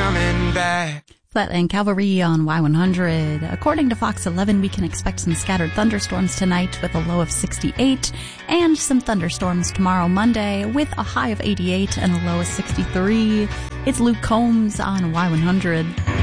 coming back. Flatland Cavalry on Y100. According to Fox 11, we can expect some scattered thunderstorms tonight with a low of 68, and some thunderstorms tomorrow, Monday, with a high of 88 and a low of 63. It's Luke Combs on Y100.